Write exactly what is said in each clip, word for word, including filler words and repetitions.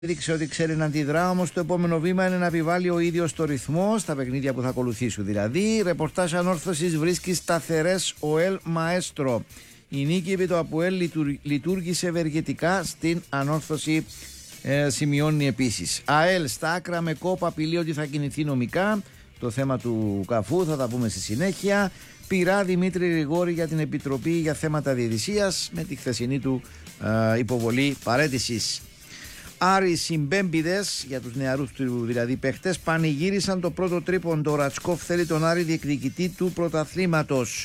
Έδειξε ότι ξέρει να αντιδρά, όμως το επόμενο βήμα είναι να επιβάλλει ο ίδιος το ρυθμό στα παιχνίδια που θα ακολουθήσουν. Δηλαδή, ρεπορτάζ ανόρθωσης βρίσκει σταθερές ο Ελ Μαέστρο. Η νίκη επί το Αποέλ λειτουργήσε ευεργετικά στην ανόρθωση, ε, σημειώνει επίσης. ΑΕΛ στα άκρα με κόπα, απειλεί ότι θα κινηθεί νομικά. Το θέμα του Καφού θα τα πούμε στη συνέχεια. Πειρά Δημήτρη Γρηγόρη για την Επιτροπή για θέματα διαιτησίας με τη χθεσινή του ε, υποβολή παραίτησης. Άρη συμπέμπιδες για τους νεαρούς του δηλαδή παίχτες πανηγύρισαν το πρώτο τρίποντο. Ο Ρατσκόφ θέλει τον Άρη διεκδικητή του πρωταθλήματος.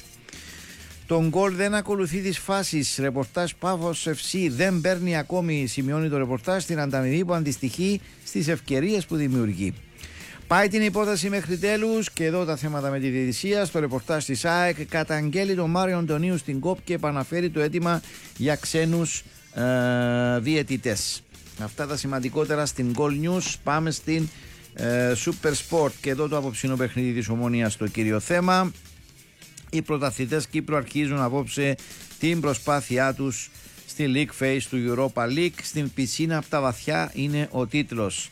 Τον γκολ δεν ακολουθεί τις φάσεις. Ρεπορτάζ Πάφος εφ σι δεν παίρνει ακόμη, σημειώνει το ρεπορτάζ, στην ανταμοιβή που αντιστοιχεί στις ευκαιρίες που δημιουργεί. Πάει την υπόθεση μέχρι τέλους και εδώ τα θέματα με τη διαιτησία. Στο ρεπορτάζ της ΑΕΚ καταγγέλει τον Μάριο Αντωνίου στην ΚΟΠ και επαναφέρει το αίτημα για ξένους ε, διαιτητές. Αυτά τα σημαντικότερα στην Goal News. Πάμε στην ε, Super Sport και εδώ το απόψινο παιχνίδι της Ομόνοιας στο κύριο θέμα. Οι πρωταθλητές Κύπρου αρχίζουν απόψε την προσπάθειά τους στη League Phase του Europa League. Στην πισίνα από τα βαθιά είναι ο τίτλος.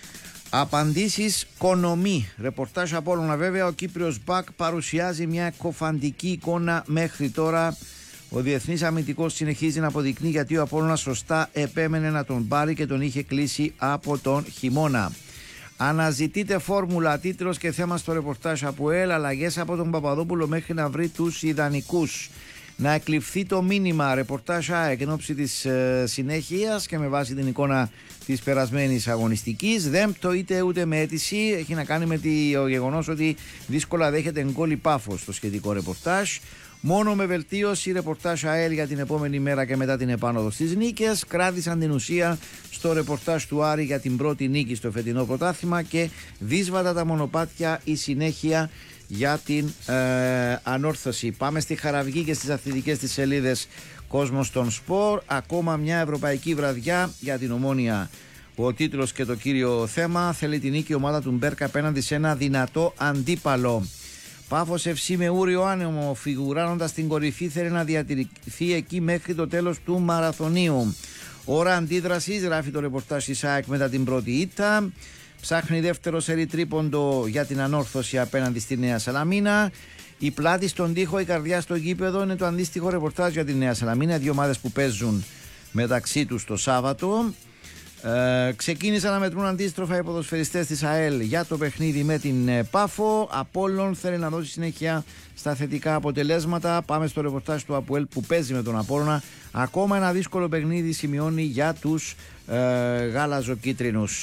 Απαντήσεις Κονομή. Ρεπορτάζ από όλων βέβαια. Ο Κύπριος Μπακ παρουσιάζει μια εκοφαντική εικόνα μέχρι τώρα. Ο διεθνής αμυντικός συνεχίζει να αποδεικνύει γιατί ο Απόλλωνας σωστά επέμενε να τον πάρει και τον είχε κλείσει από τον χειμώνα. Αναζητείται φόρμουλα, τίτλος και θέμα στο ρεπορτάζ από ΕΛ. Αλλαγές από τον Παπαδόπουλο μέχρι να βρει τους ιδανικούς. Να εκλειφθεί το μήνυμα. Ρεπορτάζ ΑΕΚ εν ώψη της ε, συνέχειας και με βάση την εικόνα της περασμένης αγωνιστικής. Δεν πτωείται ούτε με αίτηση. Έχει να κάνει με το γεγονός ότι δύσκολα δέχεται γκολ η Πάφος στο σχετικό ρεπορτάζ. Μόνο με βελτίωση. Ρεπορτάζ ΑΕΛ για την επόμενη μέρα και μετά την επάνωδο στις νίκες. Κράτησαν την ουσία στο ρεπορτάζ του Άρη για την πρώτη νίκη στο φετινό πρωτάθλημα και δύσβατα τα μονοπάτια η συνέχεια για την ε, ανόρθωση. Πάμε στη Χαραυγή και στις αθλητικές της σελίδες Κόσμος των Σπορ. Ακόμα μια ευρωπαϊκή βραδιά για την Ομόνια. Ο τίτλος και το κύριο θέμα. Θέλει την νίκη η ομάδα του Μπέρκα απέναντι σε ένα δυνατό αντίπαλο. Πάφος εφ σι με ούριο άνεμο, φιγουράνοντας την κορυφή, θέλει να διατηρηθεί εκεί μέχρι το τέλος του μαραθωνίου. Ώρα αντίδρασης, γράφει το ρεπορτάζ της ΑΕΚ μετά την πρώτη ήττα. Ψάχνει δεύτερο σερί τρίποντο για την ανόρθωση απέναντι στη Νέα Σαλαμίνα. Η πλάτη στον τοίχο, η καρδιά στο γήπεδο είναι το αντίστοιχο ρεπορτάζ για τη Νέα Σαλαμίνα. Δύο ομάδες που παίζουν μεταξύ τους το Σάββατο. Ε, ξεκίνησαν να μετρούν αντίστροφα οι ποδοσφαιριστές της ΑΕΛ για το παιχνίδι με την ε, Πάφο. Απόλλων θέλει να δώσει συνέχεια στα θετικά αποτελέσματα. Πάμε στο ρεπορτάζ του Αποέλ που παίζει με τον Απόλλωνα. Ακόμα ένα δύσκολο παιχνίδι σημειώνει για τους ε, γαλαζοκίτρινους.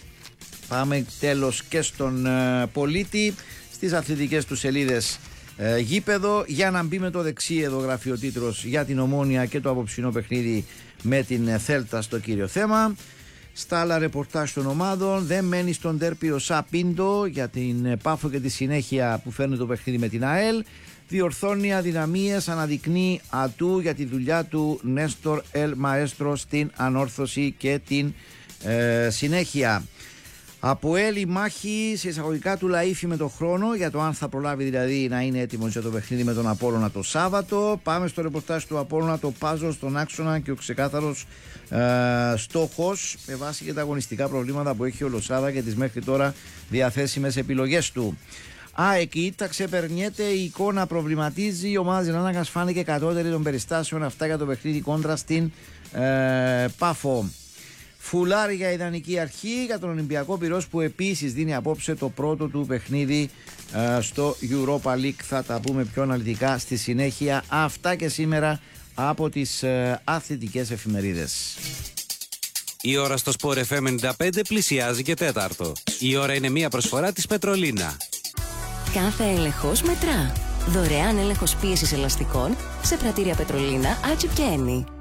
Πάμε τέλος και στον ε, Πολίτη στις αθλητικές του σελίδες. Ε, γήπεδο για να μπει με το δεξί, εδώ γράφει ο τίτλος για την Ομόνια και το απόψινό παιχνίδι με την Θέλτα στο κύριο θέμα. Στα άλλα ρεπορτάζ των ομάδων δεν μένει στον τέρπι ο Σαπίντο για την Πάφο και τη συνέχεια που φέρνει το παιχνίδι με την ΑΕΛ. Διορθώνει αδυναμίες, αναδεικνύει ατού για τη δουλειά του Νέστορ Ελ Μαέστρο στην ανόρθωση και την ε, συνέχεια. Από Έλλη μάχη σε εισαγωγικά του Λαΐφη με τον χρόνο για το αν θα προλάβει δηλαδή να είναι έτοιμος για το παιχνίδι με τον Απόλλωνα το Σάββατο. Πάμε στο ρεπορτάζ του Απόλλωνα, το πάζο στον άξονα και ο ξεκάθαρος ε, στόχος με βάση και τα αγωνιστικά προβλήματα που έχει ο Λοσάδα και τις μέχρι τώρα διαθέσιμες επιλογές του. Α, εκεί τα ξεπερνιέται, η εικόνα προβληματίζει. Η ομάδα Ζηλάνακας φάνηκε κατώτερη των περιστάσεων αυτά για το παιχνίδι κόντρα στην ε, Πάφο. Φουλάρι για ιδανική αρχή για τον Ολυμπιακό Πειρός που επίσης δίνει απόψε το πρώτο του παιχνίδι ε, στο Europa League. Θα τα πούμε πιο αναλυτικά στη συνέχεια. Αυτά και σήμερα από τις ε, αθλητικές εφημερίδες. Η ώρα στο Sport εφ εμ ενενήντα πέντε πλησιάζει και τέταρτο. Η ώρα είναι μια προσφορά της Πετρολίνα. Κάθε έλεγχος μετρά. Δωρεάν έλεγχος πίεσης ελαστικών σε πρατήρια Πετρολίνα, Άτσιπ και Ένι.